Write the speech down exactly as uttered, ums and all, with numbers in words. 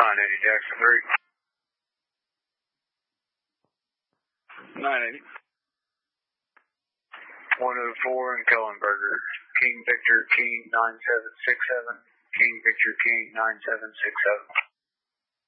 nine eighty Jackson three. nine eighty. one oh four in Kellenberger. King Victor King nine seven six seven. King Victor King nine seven six seven.